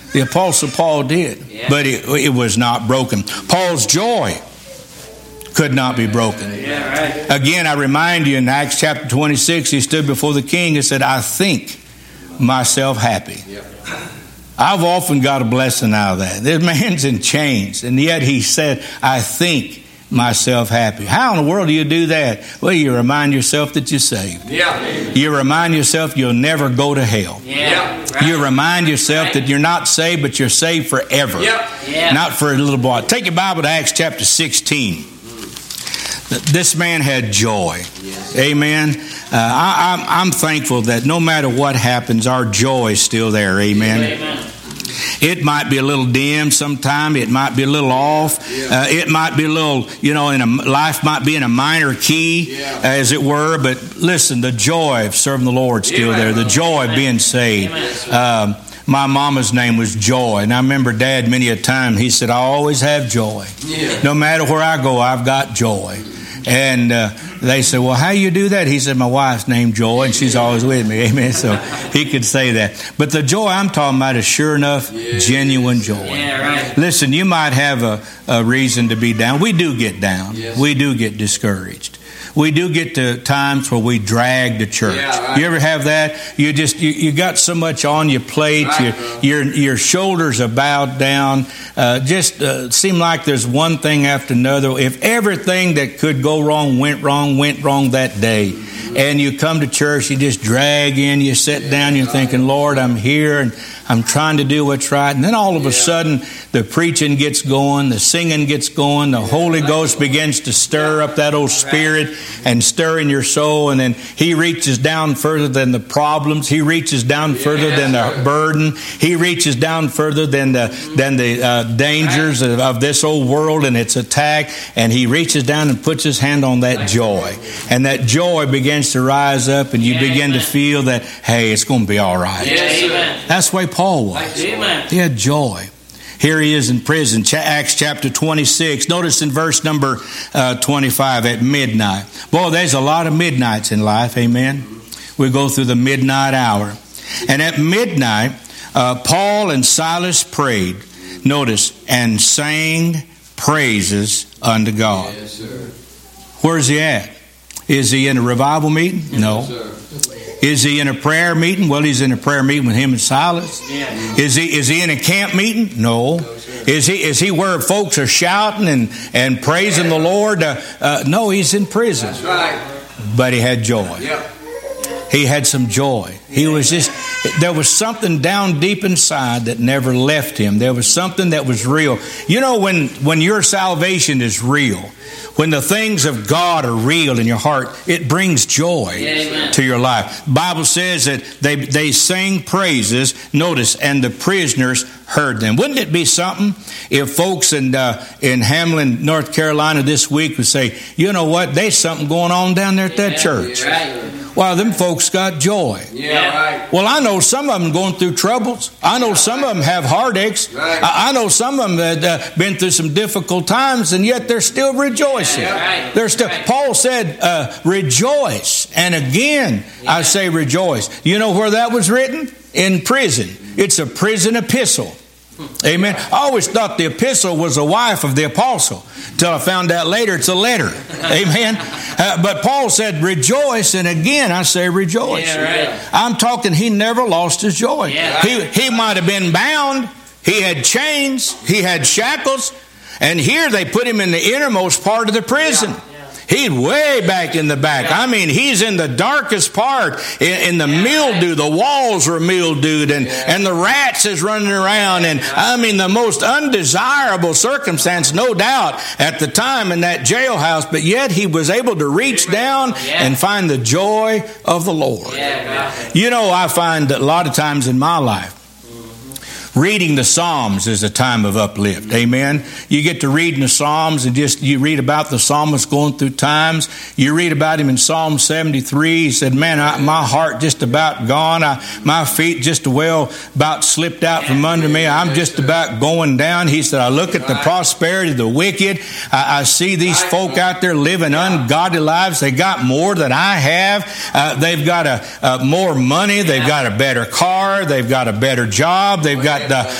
The Apostle Paul did, but it was not broken. Paul's joy could not be broken. Again, I remind you in Acts chapter 26, he stood before the king and said, I think myself happy. I've often got a blessing out of that. This man's in chains, and yet he said, I think myself happy. How in the world do you do that? Well, you remind yourself that you're saved. You remind yourself you'll never go to hell. You remind yourself that you're not saved, but you're saved forever. Not for a little while. Take your Bible to Acts chapter 16. This man had joy. Amen. I'm thankful that no matter what happens, our joy is still there. Amen. It might be a little dim sometime. It might be a little off. It might be a little, life might be in a minor key, as it were. But listen, the joy of serving the Lord is still there. The joy of being saved. My mama's name was Joy. And I remember Dad many a time, he said, I always have joy. No matter where I go, I've got joy. And they said, well, how you do that? He said, my wife's named Joy, and she's always with me. Amen. So he could say that. But the joy I'm talking about is sure enough, genuine joy. Listen, you might have a reason to be down. We do get down. We do get discouraged. We do get to times where we drag the church. You ever have that? You got so much on your plate. Your shoulders are bowed down. Seem like there's one thing after another. If everything that could go wrong went wrong that day, and you come to church, you just drag in, you sit down, you're thinking, Lord, I'm here and I'm trying to do what's right. And then all of a sudden, the preaching gets going, the singing gets going, the Holy Ghost begins to stir up that old spirit and stir in your soul. And then He reaches down further than the problems. He reaches down further than the burden. He reaches down further than the dangers of this old world and its attack. And He reaches down and puts His hand on that joy. And that joy begins to rise up, and you begin to feel that, hey, it's going to be all right. That's the way Paul was. He had joy. Here he is in prison, Acts chapter 26. Notice in verse number 25, at midnight. Boy, there's a lot of midnights in life, amen? We go through the midnight hour. And at midnight, Paul and Silas prayed, notice, and sang praises unto God. Where's he at? Is he in a revival meeting? No. Is he in a prayer meeting? Well, he's in a prayer meeting with him and Silas. Is he in a camp meeting? No. Is he where folks are shouting and praising the Lord? No, he's in prison. That's right. But he had joy. He had some joy. There was something down deep inside that never left him. There was something that was real. You know, when your salvation is real, when the things of God are real in your heart, it brings joy to your life. The Bible says that they sang praises, notice, and the prisoners heard them. Wouldn't it be something if folks in Hamlin, North Carolina this week would say, you know what, there's something going on down there at that church. Well, them folks got joy. Well, I know some of them going through troubles. I know some of them have heartaches. I know some of them have been through some difficult times, and yet they're still rejoicing. Paul said, rejoice. And again, I say rejoice. You know where that was written? In prison. It's a prison epistle. Amen. I always thought the epistle was a wife of the apostle, till I found out later it's a letter. Amen. But Paul said rejoice, and again I say rejoice. I'm talking, he never lost his joy. He might have been bound. He had chains. He had shackles. And here they put him in the innermost part of the prison. He's way back in the back. I mean, he's in the darkest part, in the mildew. The walls were mildewed, and the rats is running around. And I mean, the most undesirable circumstance, no doubt, at the time in that jailhouse. But yet he was able to reach down and find the joy of the Lord. You know, I find that a lot of times in my life, reading the Psalms is a time of uplift. Amen. You get to reading the Psalms and you read about the psalmist going through times. You read about him in Psalm 73. He said, man, my heart just about gone. My feet just about slipped out from under me. I'm just about going down. He said, I look at the prosperity of the wicked. I see these folk out there living ungodly lives. They got more than I have. They've got more money. They've got a better car. They've got a better job. They've got